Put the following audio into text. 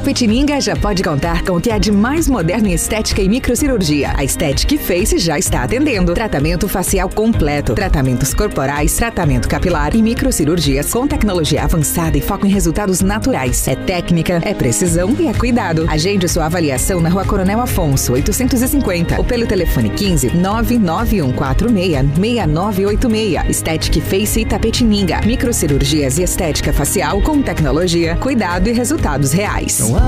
Itapetininga já pode contar com o que há de mais moderno em estética e microcirurgia. A Aesthetic Face já está atendendo. Tratamento facial completo, tratamentos corporais, tratamento capilar e microcirurgias com tecnologia avançada e foco em resultados naturais. É técnica, é precisão e é cuidado. Agende sua avaliação na Rua Coronel Afonso, 850 ou pelo telefone 15 99146 6986. Aesthetic Face Itapetininga. Microcirurgias e estética facial com tecnologia, cuidado e resultados reais.